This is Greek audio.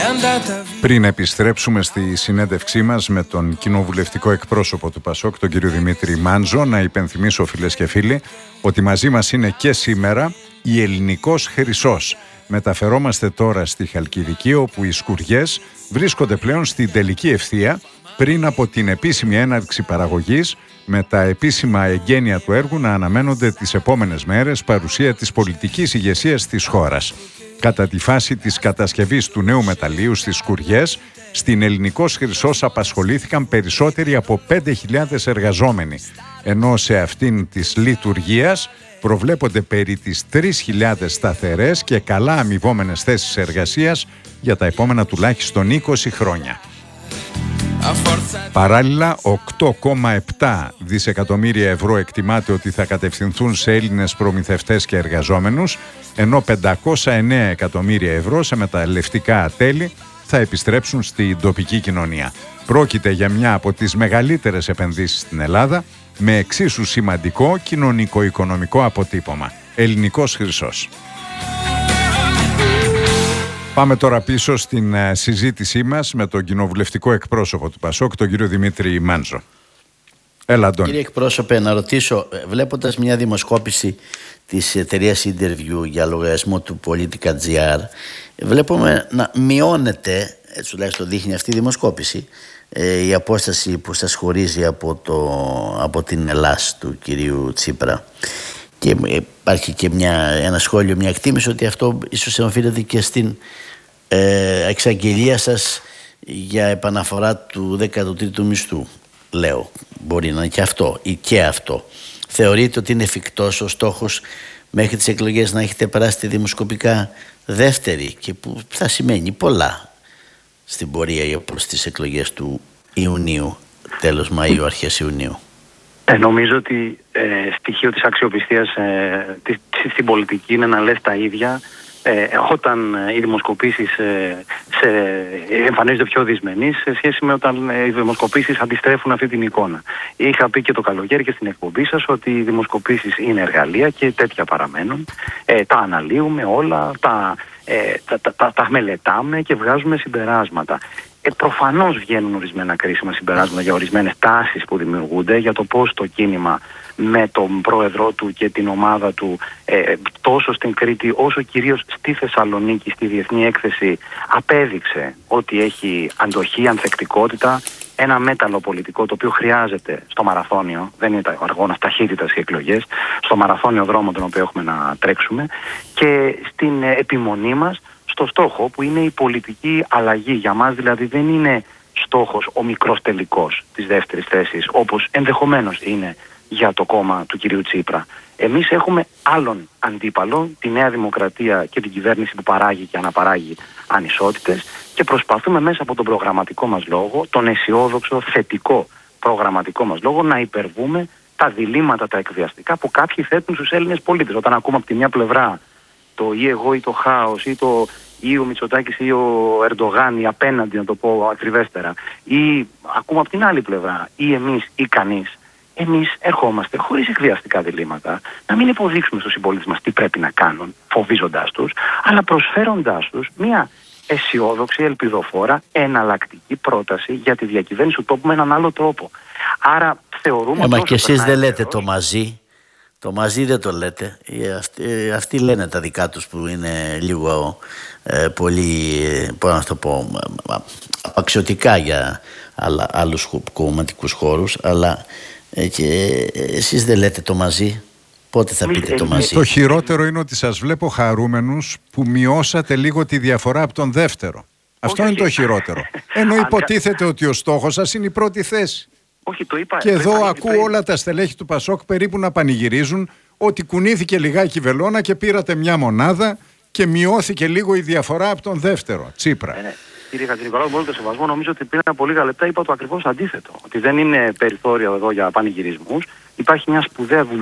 Πριν επιστρέψουμε στη συνέντευξή μας με τον κοινοβουλευτικό εκπρόσωπο του ΠΑΣΟΚ, τον κύριο Δημήτρη Μάντζο, να υπενθυμίσω, φίλες και φίλοι, ότι μαζί μας είναι και σήμερα η Ελληνικός Χρυσός. Μεταφερόμαστε τώρα στη Χαλκιδική, όπου οι σκουριές βρίσκονται πλέον στην τελική ευθεία πριν από την επίσημη έναρξη παραγωγής, με τα επίσημα εγγένεια του έργου να αναμένονται τις επόμενες μέρες, παρουσία της πολιτικής ηγεσίας της χώρας. Κατά τη φάση της κατασκευής του νέου μεταλλείου στις σκουριές, στην Ελληνικός Χρυσός απασχολήθηκαν περισσότεροι από 5.000 εργαζόμενοι, ενώ σε αυτήν της λειτουργίας προβλέπονται περί τις 3.000 σταθερές και καλά αμοιβόμενες θέσεις εργασίας για τα επόμενα τουλάχιστον 20 χρόνια. Παράλληλα, 8,7 δισεκατομμύρια ευρώ εκτιμάται ότι θα κατευθυνθούν σε Έλληνες προμηθευτές και εργαζόμενους, ενώ 509 εκατομμύρια ευρώ σε μεταλλευτικά τέλη θα επιστρέψουν στην τοπική κοινωνία. Πρόκειται για μια από τις μεγαλύτερες επενδύσεις στην Ελλάδα, με εξίσου σημαντικό κοινωνικο-οικονομικό αποτύπωμα. Ελληνικός Χρυσός. Πάμε τώρα πίσω στην συζήτησή μας με τον κοινοβουλευτικό εκπρόσωπο του ΠΑΣΟΚ, τον κύριο Δημήτρη Μάντζο. Έλα, Αντώνη. Κύριε εκπρόσωπε, να ρωτήσω, βλέποντας μια δημοσκόπηση της εταιρείας Interview για λογαριασμό του Politica.gr, βλέπουμε να μειώνεται, έτσι τουλάχιστον δείχνει αυτή η δημοσκόπηση, η απόσταση που σας χωρίζει από την Ελλάς του κυρίου Τσίπρα. Και υπάρχει και ένα σχόλιο, μια εκτίμηση ότι αυτό ίσως οφείλεται και στην εξαγγελία σας για επαναφορά του 13ου μισθού. Λέω, μπορεί να είναι και αυτό ή και αυτό. Θεωρείτε ότι είναι εφικτός ο στόχος μέχρι τις εκλογές να έχετε περάσει τη δημοσκοπικά δεύτερη, και που θα σημαίνει πολλά στην πορεία προς τις εκλογές του Ιουνίου, τέλος Μαΐου, αρχές Ιουνίου? Νομίζω ότι στοιχείο της αξιοπιστίας στην πολιτική είναι να λες τα ίδια όταν οι δημοσκοπήσεις εμφανίζονται πιο δυσμενείς σε σχέση με όταν οι δημοσκοπήσεις αντιστρέφουν αυτή την εικόνα. Είχα πει και το καλοκαίρι και στην εκπομπή σας ότι οι δημοσκοπήσεις είναι εργαλεία και τέτοια παραμένουν. Τα αναλύουμε όλα, τα μελετάμε και βγάζουμε συμπεράσματα. Προφανώς βγαίνουν ορισμένα κρίσιμα συμπεράσματα για ορισμένες τάσεις που δημιουργούνται, για το πώς το κίνημα με τον πρόεδρό του και την ομάδα του τόσο στην Κρήτη όσο κυρίως στη Θεσσαλονίκη, στη Διεθνή Έκθεση, απέδειξε ότι έχει αντοχή, ανθεκτικότητα, ένα μέταλλο πολιτικό το οποίο χρειάζεται στο μαραθώνιο, δεν είναι αγώνας ταχύτητας οι εκλογές, στο μαραθώνιο δρόμο τον οποίο έχουμε να τρέξουμε, και στην επιμονή μας στο στόχο που είναι η πολιτική αλλαγή. Για μας δηλαδή δεν είναι στόχος ο μικρός τελικός της δεύτερης θέσης, όπως ενδεχομένως είναι για το κόμμα του κυρίου Τσίπρα. Εμείς έχουμε άλλον αντίπαλο, τη Νέα Δημοκρατία και την κυβέρνηση που παράγει και αναπαράγει ανισότητες, και προσπαθούμε μέσα από τον προγραμματικό μας λόγο, τον αισιόδοξο, θετικό προγραμματικό μας λόγο, να υπερβούμε τα διλήμματα, τα εκβιαστικά που κάποιοι θέτουν στους Έλληνες πολίτες. Όταν ακούμε από τη μια πλευρά το ή εγώ ή το χάος ή ο Μητσοτάκης ή ο Ερντογάν ή απέναντι, να το πω ακριβέστερα, ή ακούμε από την άλλη πλευρά ή εμείς ή κανείς, εμείς ερχόμαστε χωρίς εκβιαστικά διλήμματα να μην υποδείξουμε στους συμπολίτες μας τι πρέπει να κάνουν, φοβίζοντάς τους, αλλά προσφέροντάς τους μια αισιόδοξη, ελπιδοφόρα, εναλλακτική πρόταση για τη διακυβέρνηση του τόπου με έναν άλλο τρόπο. Άρα θεωρούμε... Μα και εσείς δεν λέτε το μαζί. Το μαζί δεν το λέτε. Αυτοί λένε τα δικά τους που είναι λίγο πολύ, πώς να το πω, απαξιωτικά για άλλους κομματικούς χώρους, αλλά και εσείς δεν λέτε το μαζί. Πότε θα πείτε το μαζί? Το χειρότερο είναι ότι σας βλέπω χαρούμενους που μειώσατε λίγο τη διαφορά από τον δεύτερο. Αυτό είναι το χειρότερο. Ενώ υποτίθεται ότι ο στόχος σας είναι η πρώτη θέση. Όχι, το είπα. Και εδώ ακούω όλα τα στελέχη του ΠΑΣΟΚ περίπου να πανηγυρίζουν ότι κουνήθηκε λιγάκι η βελόνα και πήρατε μια μονάδα και μειώθηκε λίγο η διαφορά από τον δεύτερο, Τσίπρα. Κύριε Χατζηνικολάου, με όλο το σεβασμό, νομίζω ότι πριν από λίγα λεπτά είπα το ακριβώς αντίθετο. Ότι δεν είναι περιθώριο εδώ για πανηγυρισμούς. Υπάρχει μια σπουδαία δουλειά